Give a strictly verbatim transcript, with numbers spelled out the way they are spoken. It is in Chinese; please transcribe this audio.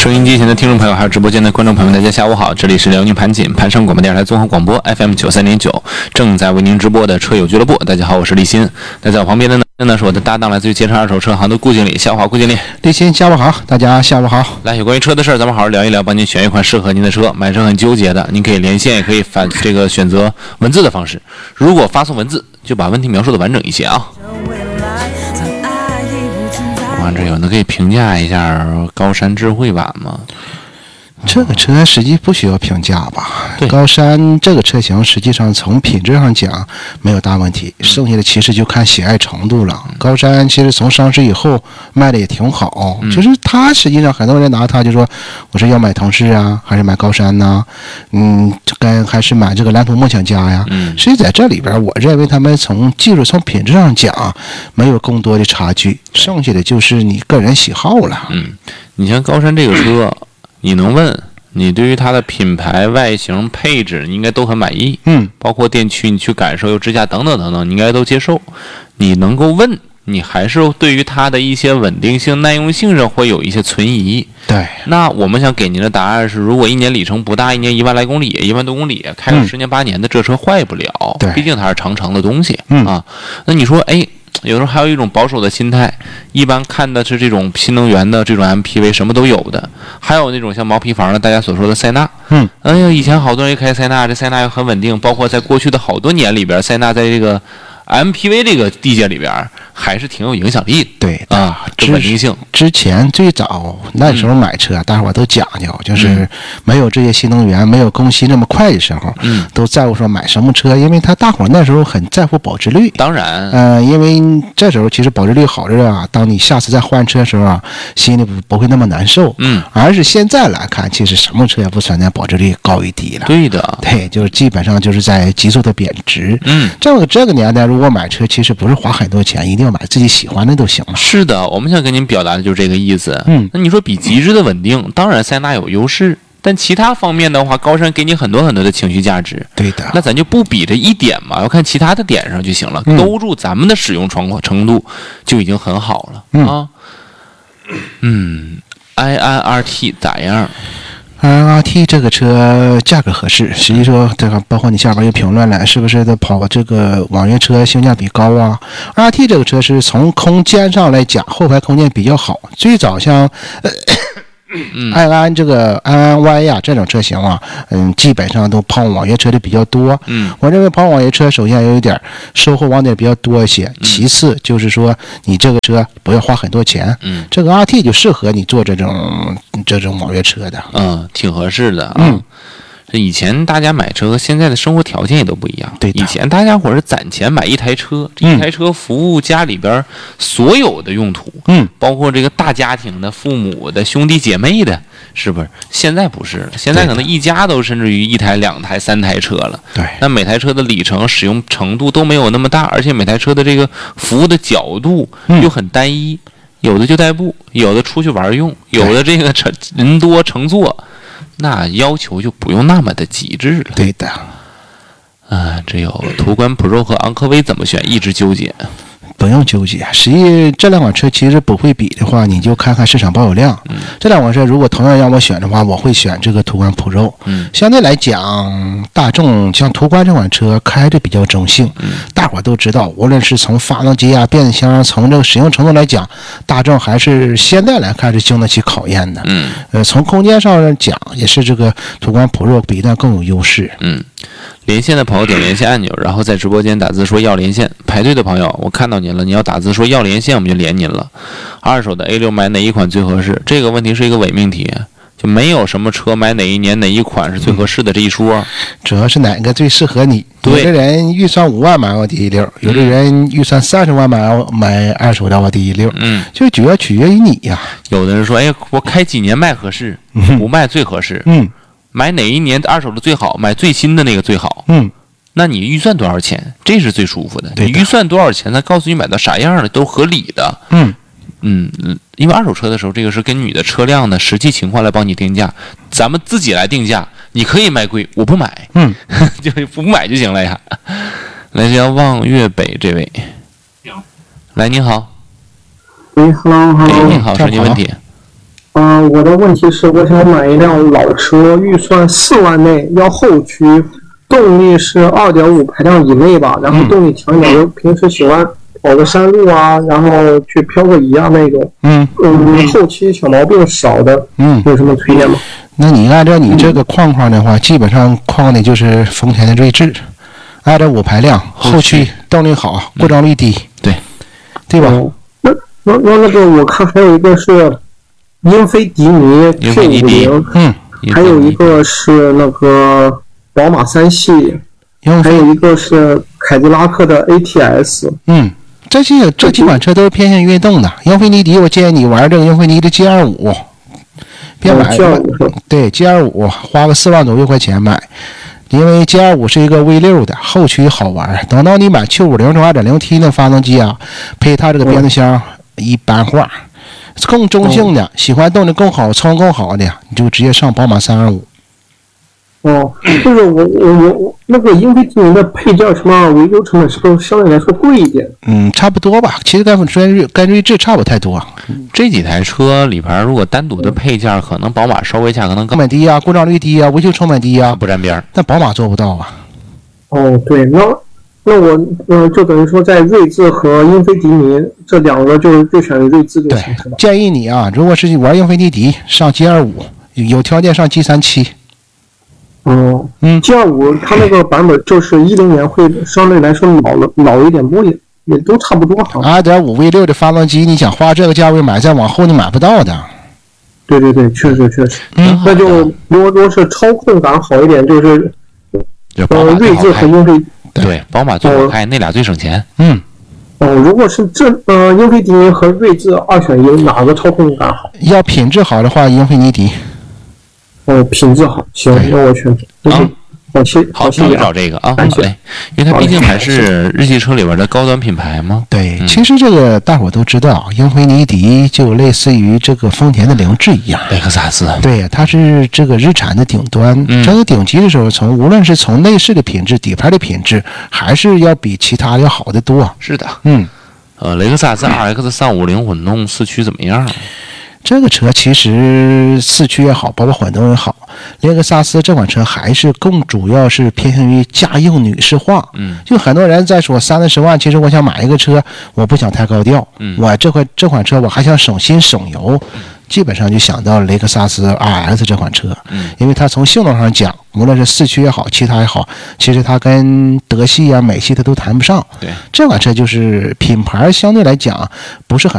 收音机前的听众朋友，还有直播间的观众朋友们，大家下午好！这里是辽宁盘锦盘山广播电台综合广播 F M 九三点九，正在为您直播的车友俱乐部。大家好，我是立新。那在我旁边的呢，呢是我的搭档，来自于捷成二手车行的顾经理，下午好，顾经理。 立新，下午好，大家下午好。 来，有关于车的事儿，咱们好好聊一聊，帮您选一款适合您的车。买车很纠结的，您可以连线，也可以反这个选择文字的方式。如果发送文字，就把问题描述的完整一些啊。完这有人可以评价一下高山智慧版吗？ 这个车实际不需要评价吧？高山这个车型实际上从品质上讲没有大问题，剩下的其实就看喜爱程度了。高山其实从上市以后卖的也挺好，嗯、就是它实际上很多人拿它就说我是要买腾势啊，还是买高山呐、啊？嗯，该还是买这个蓝图梦想家呀？嗯，所以在这里边，我认为他们从技术、从品质上讲没有更多的差距，剩下的就是你个人喜好了。 嗯，你像高山这个车。你能问你对于它的品牌、外形、配置，你应该都很满意， 嗯， 包括电驱，你去感受，有支架等等等等，你应该都接受。你能够问，你还是对于它的一些稳定性、耐用性上会有一些存疑。 对， 那我们想给您的答案是：如果一年里程不大，一年一万来公里，一万多公里，开了十年八年的，这车坏不了， 对， 毕竟它是长城的东西， 嗯啊。那你说，哎？有时候还有一种保守的心态，一般看的是这种新能源的这种 M P V 什么都有的，还有那种像毛坯房的大家所说的塞纳， 嗯， 哎呀，以前好多人开塞纳，这塞纳又很稳定，包括在过去的好多年里边，塞纳在这个 M P V 这个地界里边还是挺有影响力的， 对啊，这稳定性。 之前最早那时候买车，嗯、大伙都讲究，就是没有这些新能源、没有更新那么快的时候， 嗯， 都在乎说买什么车，因为他大伙那时候很在乎保值率。 当然， 呃，因为这时候其实保值率好着啊，当你下次再换车的时候啊，心里不不会那么难受， 嗯， 而是现在来看，其实什么车也不存在保值率高与低了。 对的， 对，就是基本上就是在急速的贬值。 嗯， 这个这个年代，如果买车，其实不是花很多钱，一定要买自己喜欢的都行了。 是的，我们想跟您表达的就是这个意思。 嗯， 那你说比极致的稳定，当然塞纳有优势，但其他方面的话，高山给你很多很多的情绪价值。 对的， 那咱就不比这一点嘛，要看其他的点上就行了， 嗯、 勾住咱们的使用程程度就已经很好了、 嗯、 啊。嗯 ，I N R T 咋样 ？I N R T 这个车价格合适，实际说这个包括你下边有评论了，是不是的跑这个网约车性价比高啊 ？I N R T 这个车是从空间上来讲，后排空间比较好。最早像呃嗯， 安安这个安安 Y 呀这种车型啊，嗯，基本上都跑网约车的比较多。 嗯， 我认为跑网约车首先有一点收获网点比较多一些，其次就是说你这个车不要花很多钱。 嗯， 这个 R T 就适合你做这种这种网约车的。 嗯，挺合适的啊。 嗯。 以前大家买车和现在的生活条件也都不一样。 对， 以前大家伙是攒钱买一台车，这一台车服务家里边所有的用途， 嗯， 包括这个大家庭的、父母的、兄弟姐妹的，是不是？现在不是了，现在可能一家都甚至于一台、两台、三台车了。 对， 那每台车的里程、使用程度都没有那么大，而且每台车的这个服务的角度又很单一，嗯、有的就代步，有的出去玩用，有的这个乘人多乘坐。那要求就不用那么的极致了。 对的， 啊，这有途观 Pro 和昂科威怎么选，一直纠结。 不用纠结，实际这两款车其实不会比的话，你就看看市场保有量。嗯、这两款车如果同样让我选的话，我会选这个途观 Pro。嗯，相对来讲，大众像途观这款车开着比较中性。嗯，大伙都知道，无论是从发动机啊、变速箱，从这个使用程度来讲，大众还是现在来看是经得起考验的。 嗯， 呃，从空间上讲，也是这个途观 Pro 比它更有优势。 嗯。连线的朋友点连线按钮，然后在直播间打字说要连线。排队的朋友，我看到您了，你要打字说要连线，我们就连您了。二手的 A 六买哪一款最合适？这个问题是一个伪命题，就没有什么车买哪一年哪一款是最合适的这一说。嗯、 主要是哪个最适合你？ 有的人预算五万买奥迪一六，有的人预算三十万买买二手的奥迪一六，嗯，就主要取决于你呀。 有的人说，哎，我开几年卖合适，不卖最合适， 嗯。 买哪一年二手的最好，买最新的那个最好。 嗯， 那你预算多少钱？这是最舒服的。 的你预算多少钱，他告诉你买到啥样的都合理的。 嗯嗯，因为二手车的时候，这个是根据你的车辆的实际情况来帮你定价，咱们自己来定价。你可以卖贵，我不买。 嗯， 就不买就行了呀。来自望粤北这位，来您好。 喂 ，Hello，Hello， 哎，您好，说您问题。 嗯、呃，我的问题是，我想买一辆老车，预算四万内，要后驱，动力是 二点五 排量以内吧，然后动力强一点，就、嗯、平时喜欢跑个山路啊，然后去漂个移啊那种。嗯嗯，后期小毛病少的，嗯，有什么推荐吗？ 那你按照你这个框框的话，嗯、基本上框的就是丰田的锐志， 二点五 排量，后驱动力好，故障率低， 嗯、对， 对吧？ 嗯、那那那那个我看还有一个是英菲迪尼 Q 五零，嗯，还有一个是那个宝马三系，还有一个是凯迪拉克的 A T S， 嗯。这些这几款车都是偏向运动的。英菲尼迪，我建议你玩这个英菲尼迪 G 二十五，别买。对 G 二十五，花个四万多块钱买，因为 G 二十五是一个 V 六 的，后驱好玩。等到你买 Q 五零 这 二点零 T 的发动机啊，配它这个变速箱一般化，更中性的，喜欢动力更好、操控更好的，你就直接上宝马三二五。 哦，就是我我我那个英菲迪尼的配件什么维修成本是不是相对来说贵一点？ 嗯，差不多吧。其实跟跟跟锐志差不太多。 这几台车里边，如果单独的配件，可能宝马稍微价可能成本低啊，故障率低啊，维修成本低啊， 不沾边。 但宝马做不到啊。 哦，对，那那我呃就等于说在锐志和英菲迪尼这两个就是就选锐志就行，是吧？ 建议你啊，如果是玩英菲尼迪，上 G 二十五，有条件上 G 三十七。 哦，嗯 ，G 二十五 它那个版本就是一零年会相对来说老了老一点，不过也也都差不多哈。 二点五 V 六 的发动机，你想花这个价位买，再往后你买不到的。 对对对，确实确实。嗯，那就如果说是操控感好一点，就是呃锐志和英菲， 对，宝马最好开，那俩最省钱。 嗯。 哦，如果是这呃英菲迪尼和锐志二选一，哪个操控感好？ 要品质好的话，英菲尼迪。 哦，品质好，行，那我选。啊，好谢， 好， 谢谢找这个啊，好嘞，因为它毕竟还是日系车里边的高端品牌嘛。 对，嗯、其实这个大伙都知道，英菲尼迪就类似于这个丰田的凌志一样， 雷克萨斯。 对呀，它是这个日产的顶端。嗯，这个顶级的时候，从无论是从内饰的品质、底盘的品质，还是要比其他的要好得多。 是的， 嗯， 呃，雷克萨斯 R X 三五零混动四驱怎么样？ 这个车其实四驱也好，包括混动也好，雷克萨斯这款车还是更主要是偏向于家用女士化。嗯，就很多人在说三四十万，其实我想买一个车，我不想太高调。嗯，我这块这款车我还想省心省油，基本上就想到雷克萨斯 R X 这款车。嗯，因为它从性能上讲，无论是四驱也好，其他也好，其实它跟德系啊、美系它都谈不上。 对， 这款车就是品牌相对来讲不是很